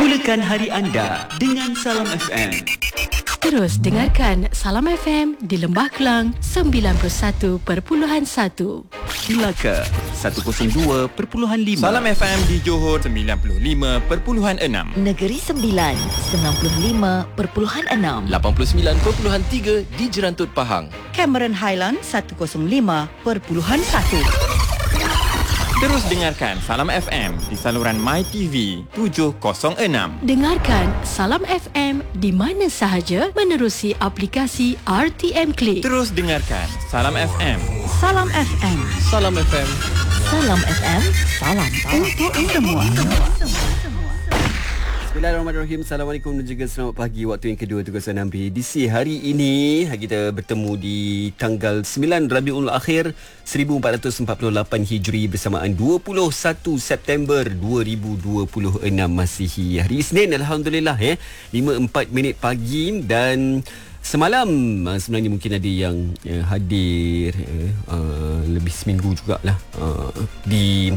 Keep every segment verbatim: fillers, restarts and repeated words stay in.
Mulakan hari anda dengan Salam F M. Terus dengarkan Salam F M di Lembah Kelang sembilan puluh satu perpuluhan satu, Melaka seratus dua perpuluhan lima, Salam F M di Johor sembilan puluh lima perpuluhan enam, Negeri Sembilan sembilan puluh lima perpuluhan enam, lapan puluh sembilan perpuluhan tiga di Jerantut Pahang, Cameron Highland seratus lima perpuluhan satu. Terus dengarkan Salam F M di saluran MyTV tujuh kosong enam. Dengarkan Salam F M di mana sahaja menerusi aplikasi R T M Click. Terus dengarkan Salam F M. Salam F M. Salam F M. Salam F M. Salam Untuk semua. Bismillahirrahmanirrahim. Assalamualaikum dan juga selamat pagi. Waktu yang kedua tugas enam B D C. Hari ini kita bertemu di tanggal sembilan Rabiul Akhir seribu empat ratus empat puluh lapan Hijri bersamaan dua puluh satu September dua ribu dua puluh enam Masihi. Hari Isnin, alhamdulillah ya. lima empat minit pagi dan semalam sebenarnya mungkin ada yang uh, hadir uh, lebih seminggu jugalah uh, di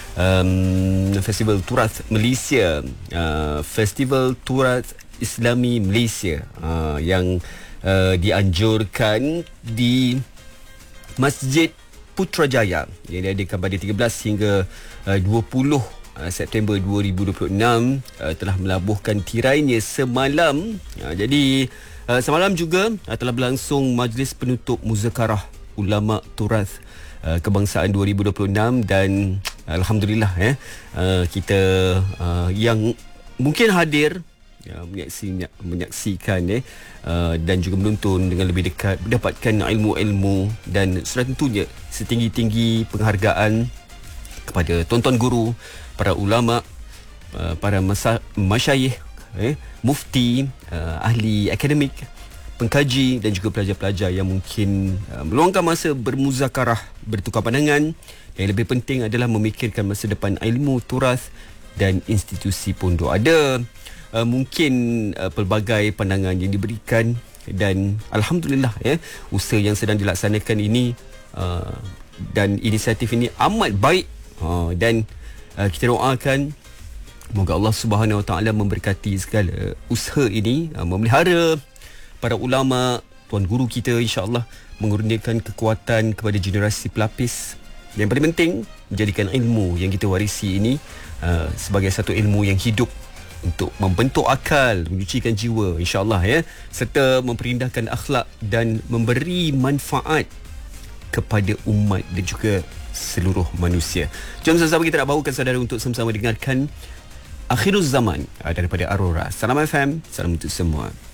um, Festival Turath Malaysia, uh, Festival Turath Islami Malaysia uh, yang uh, dianjurkan di Masjid Putrajaya yang diadakan pada tiga belas hingga uh, dua puluh September dua ribu dua puluh enam uh, telah melabuhkan tirainya semalam. Uh, jadi Uh, semalam juga uh, telah berlangsung majlis penutup Muzakarah Ulama Turath uh, Kebangsaan dua ribu dua puluh enam dan uh, alhamdulillah ya uh, kita uh, yang mungkin hadir ya, menyaksi, menyaksikan eh, uh, dan juga menonton dengan lebih dekat, mendapatkan ilmu-ilmu dan sudah tentunya setinggi-tinggi penghargaan kepada tuan-tuan guru, para ulama, uh, para masa, masyayikh, eh, mufti, uh, ahli akademik, pengkaji dan juga pelajar-pelajar yang mungkin uh, meluangkan masa bermuzakarah, bertukar pandangan. Yang lebih penting adalah memikirkan masa depan ilmu turath dan institusi pondok. Ada uh, mungkin uh, pelbagai pandangan yang diberikan dan alhamdulillah ya, usaha yang sedang dilaksanakan ini uh, dan inisiatif ini amat baik uh, dan uh, kita doakan semoga Allah Subhanahu Wa Taala memberkati segala usaha ini, memelihara para ulama, tuan guru kita, insya-Allah mengurniakan kekuatan kepada generasi pelapis. Yang paling penting, menjadikan ilmu yang kita warisi ini uh, sebagai satu ilmu yang hidup untuk membentuk akal, menyucikan jiwa, insya-Allah ya, serta memperindahkan akhlak dan memberi manfaat kepada umat dan juga seluruh manusia. Jom sama-sama kita nak bawakan saudara untuk sama-sama dengarkan Akhiruz Zaman daripada Aurora. Salam F M, salam untuk semua.